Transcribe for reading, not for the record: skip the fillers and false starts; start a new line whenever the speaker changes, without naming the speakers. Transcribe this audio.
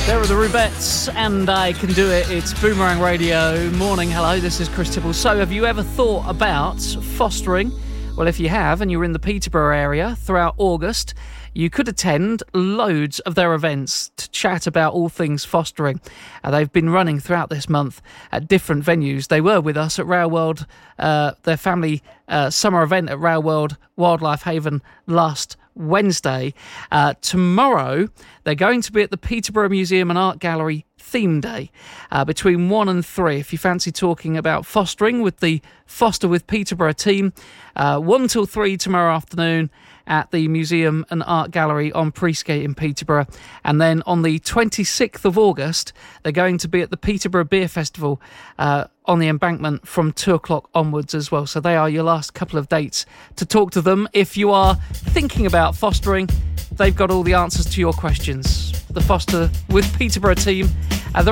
There are the Rubettes, and I Can Do It. It's Boomerang Radio. Morning, hello, this is Chris Tibble. So, have you ever thought about fostering? Well, if you have, and you're in the Peterborough area throughout August, you could attend loads of their events to chat about all things fostering. They've been running throughout this month at different venues. They were with us at Rail World, their family summer event at Rail World Wildlife Haven last Wednesday. Tomorrow, they're going to be at the Peterborough Museum and Art Gallery Theme Day between 1 and 3. If you fancy talking about fostering with the Foster with Peterborough team, 1 till 3 tomorrow afternoon at the Museum and Art Gallery on Priestgate in Peterborough. And then on the 26th of August, they're going to be at the Peterborough Beer Festival on the Embankment from 2 o'clock onwards as well. So they are your last couple of dates to talk to them. If you are thinking about fostering, they've got all the answers to your questions. The Foster with Peterborough team